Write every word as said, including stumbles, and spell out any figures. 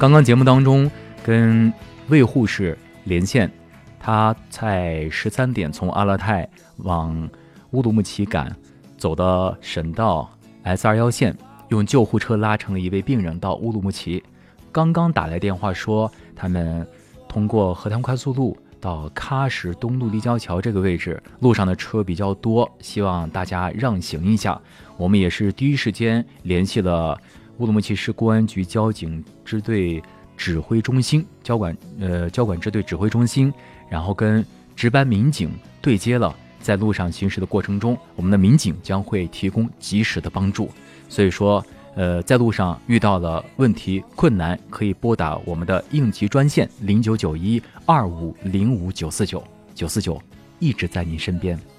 刚刚节目当中跟魏护士连线，他在十三点从阿勒泰往乌鲁木齐赶，走的省道 S 二一 线，用救护车拉成了一位病人到乌鲁木齐。刚刚打来电话说他们通过河滩快速路到喀什东路立交桥这个位置，路上的车比较多，希望大家让行一下。我们也是第一时间联系了乌鲁木齐市公安局交警支队指挥中心交管呃交管支队指挥中心，然后跟值班民警对接了。在路上行驶的过程中，我们的民警将会提供及时的帮助。所以说呃，在路上遇到了问题困难，可以拨打我们的应急专线零九九一二五零五九四九九四九，一直在您身边。